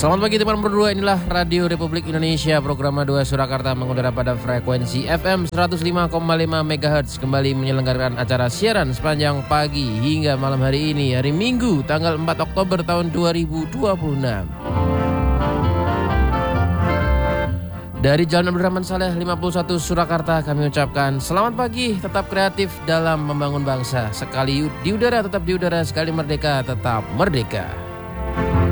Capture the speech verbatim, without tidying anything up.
Selamat pagi teman berdua, inilah Radio Republik Indonesia, program dua Surakarta mengudara pada frekuensi F M seratus lima koma lima megahertz, kembali menyelenggarakan acara siaran sepanjang pagi hingga malam hari ini, hari Minggu tanggal empat Oktober tahun dua ribu dua puluh enam. Dari Jalan Abdurrahman Saleh lima puluh satu Surakarta kami ucapkan selamat pagi, tetap kreatif dalam membangun bangsa. Sekali di udara tetap di udara, sekali merdeka tetap merdeka.